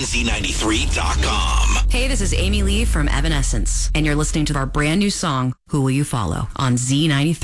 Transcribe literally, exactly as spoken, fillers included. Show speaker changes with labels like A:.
A: Z ninety-three dot com.
B: Hey, this is Amy Lee from Evanescence, and you're listening to our brand new song, Who Will You Follow, on Z ninety-three.